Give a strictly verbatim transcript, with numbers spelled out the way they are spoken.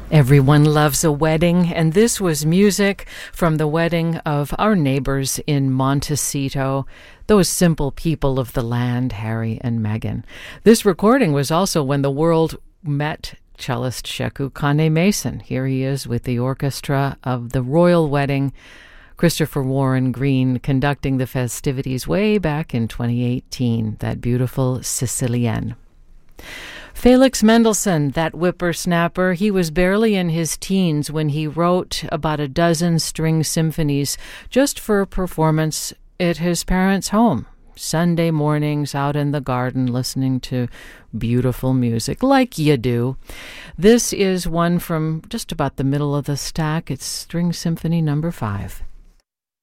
Everyone loves a wedding, and this was music from the wedding of our neighbors in Montecito, those simple people of the land, Harry and Meghan. This recording was also when the world met cellist Sheku Kane-Mason. Here he is with the orchestra of the royal wedding, Christopher Warren Green conducting the festivities way back in twenty eighteen, that beautiful Sicilienne. Felix Mendelssohn, that whippersnapper, he was barely in his teens when he wrote about a dozen string symphonies just for performance at his parents' home. Sunday mornings out in the garden listening to beautiful music, like you do. This is one from just about the middle of the stack. It's String Symphony number five.